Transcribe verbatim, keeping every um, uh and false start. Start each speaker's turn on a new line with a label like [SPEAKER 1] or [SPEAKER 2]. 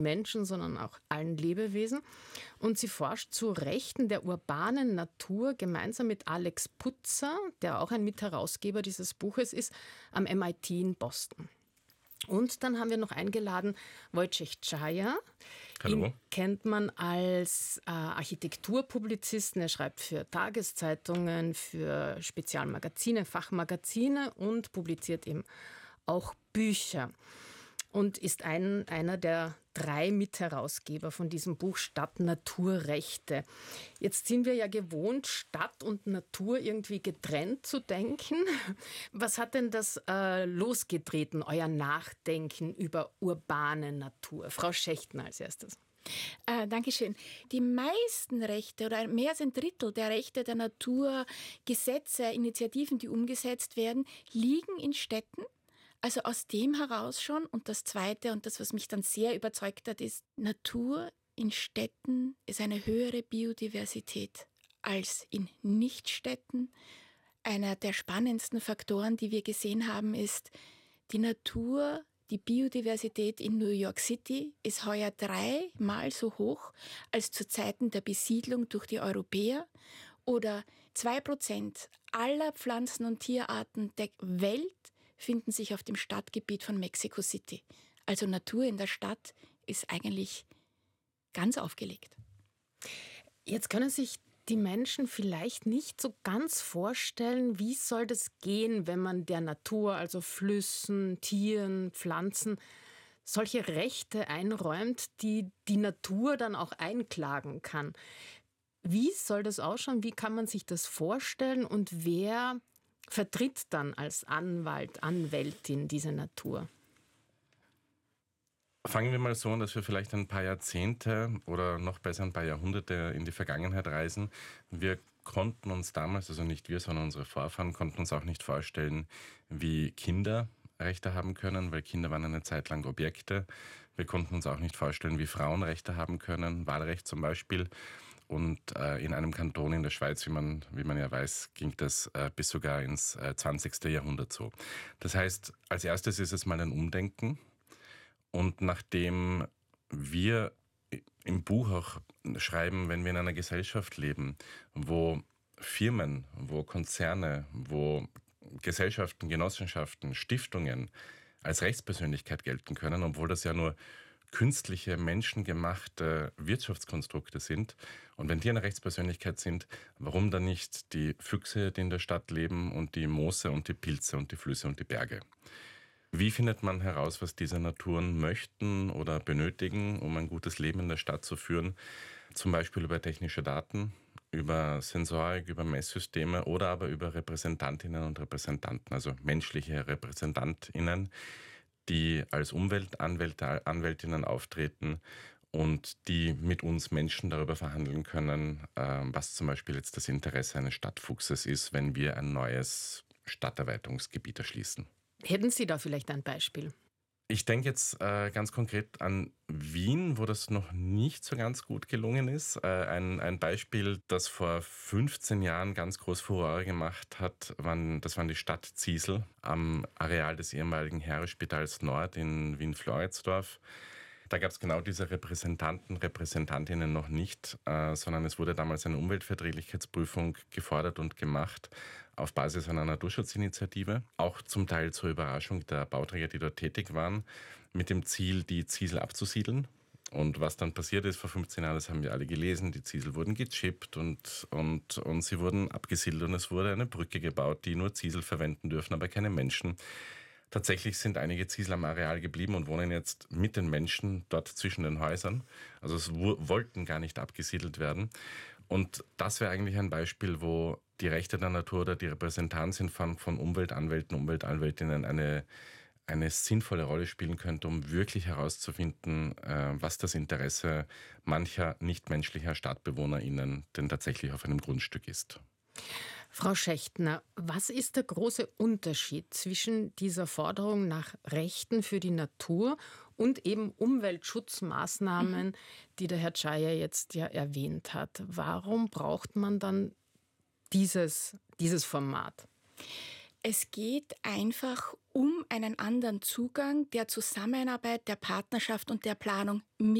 [SPEAKER 1] Menschen, sondern auch allen Lebewesen. Und sie forscht zu Rechten der urbanen Natur gemeinsam mit Alex Putzer, der auch ein Mitherausgeber dieses Buches ist, am M I T in Boston. Und dann haben wir noch eingeladen Wojciech Czaja.
[SPEAKER 2] Hallo.
[SPEAKER 1] Ihn kennt man als äh, Architekturpublizisten. Er schreibt für Tageszeitungen, für Spezialmagazine, Fachmagazine und publiziert eben auch Bücher. Und ist ein, einer der drei Mitherausgeber von diesem Buch Stadt-Natur-Rechte. Jetzt sind wir ja gewohnt, Stadt und Natur irgendwie getrennt zu denken. Was hat denn das äh, losgetreten, euer Nachdenken über urbane Natur? Frau Schechtner als erstes.
[SPEAKER 3] Äh, Dankeschön. Die meisten Rechte oder mehr als ein Drittel der Rechte der Natur, Gesetze, Initiativen, die umgesetzt werden, liegen in Städten. Also aus dem heraus schon. Und das Zweite und das, was mich dann sehr überzeugt hat, ist, Natur in Städten ist eine höhere Biodiversität als in Nichtstädten. Einer der spannendsten Faktoren, die wir gesehen haben, ist, die Natur, die Biodiversität in New York City ist heuer dreimal so hoch als zu Zeiten der Besiedlung durch die Europäer. Oder zwei Prozent aller Pflanzen- und Tierarten der Welt finden sich auf dem Stadtgebiet von Mexico City. Also Natur in der Stadt ist eigentlich ganz aufgelegt.
[SPEAKER 1] Jetzt können sich die Menschen vielleicht nicht so ganz vorstellen, wie soll das gehen, wenn man der Natur, also Flüssen, Tieren, Pflanzen, solche Rechte einräumt, die die Natur dann auch einklagen kann. Wie soll das ausschauen? Wie kann man sich das vorstellen und wer vertritt dann als Anwalt, Anwältin diese Natur?
[SPEAKER 2] Fangen wir mal so an, dass wir vielleicht ein paar Jahrzehnte oder noch besser ein paar Jahrhunderte in die Vergangenheit reisen. Wir konnten uns damals, also nicht wir, sondern unsere Vorfahren, konnten uns auch nicht vorstellen, wie Kinder Rechte haben können, weil Kinder waren eine Zeit lang Objekte. Wir konnten uns auch nicht vorstellen, wie Frauen Rechte haben können, Wahlrecht zum Beispiel. Und äh, in einem Kanton in der Schweiz, wie man, wie man ja weiß, ging das äh, bis sogar ins äh, zwanzigste Jahrhundert so. Das heißt, als erstes ist es mal ein Umdenken. Und nachdem wir im Buch auch schreiben, wenn wir in einer Gesellschaft leben, wo Firmen, wo Konzerne, wo Gesellschaften, Genossenschaften, Stiftungen als Rechtspersönlichkeit gelten können, obwohl das ja nur künstliche, menschengemachte Wirtschaftskonstrukte sind. Und wenn die eine Rechtspersönlichkeit sind, warum dann nicht die Füchse, die in der Stadt leben, und die Moose und die Pilze und die Flüsse und die Berge? Wie findet man heraus, was diese Naturen möchten oder benötigen, um ein gutes Leben in der Stadt zu führen? Zum Beispiel über technische Daten, über Sensorik, über Messsysteme oder aber über Repräsentantinnen und Repräsentanten, also menschliche Repräsentantinnen, die als Umweltanwälte, Anwältinnen auftreten und die mit uns Menschen darüber verhandeln können, was zum Beispiel jetzt das Interesse eines Stadtfuchses ist, wenn wir ein neues Stadterweiterungsgebiet erschließen.
[SPEAKER 1] Hätten Sie da vielleicht ein Beispiel?
[SPEAKER 2] Ich denke jetzt äh, ganz konkret an Wien, wo das noch nicht so ganz gut gelungen ist. Äh, ein, ein Beispiel, das vor fünfzehn Jahren ganz groß Furore gemacht hat, waren, das waren die Stadtziesel am Areal des ehemaligen Heeresspitals Nord in Wien-Floridsdorf. Da gab es genau diese Repräsentanten, Repräsentantinnen noch nicht, äh, sondern es wurde damals eine Umweltverträglichkeitsprüfung gefordert und gemacht auf Basis einer Naturschutzinitiative. Auch zum Teil zur Überraschung der Bauträger, die dort tätig waren, mit dem Ziel, die Ziesel abzusiedeln. Und was dann passiert ist vor fünfzehn Jahren, das haben wir alle gelesen, die Ziesel wurden gechippt und, und, und sie wurden abgesiedelt und es wurde eine Brücke gebaut, die nur Ziesel verwenden dürfen, aber keine Menschen. Tatsächlich sind einige Ziesel am Areal geblieben und wohnen jetzt mit den Menschen dort zwischen den Häusern. Also es w- wollten gar nicht abgesiedelt werden. Und das wäre eigentlich ein Beispiel, wo die Rechte der Natur oder die Repräsentantin von, von Umweltanwälten, Umweltanwältinnen eine, eine sinnvolle Rolle spielen könnte, um wirklich herauszufinden, äh, was das Interesse mancher nichtmenschlicher StadtbewohnerInnen denn tatsächlich auf einem Grundstück ist.
[SPEAKER 1] Frau Schechtner, was ist der große Unterschied zwischen dieser Forderung nach Rechten für die Natur und eben Umweltschutzmaßnahmen, mhm. die der Herr Czaja jetzt ja erwähnt hat? Warum braucht man dann dieses, dieses Format?
[SPEAKER 3] Es geht einfach um einen anderen Zugang der Zusammenarbeit, der Partnerschaft und der Planung mit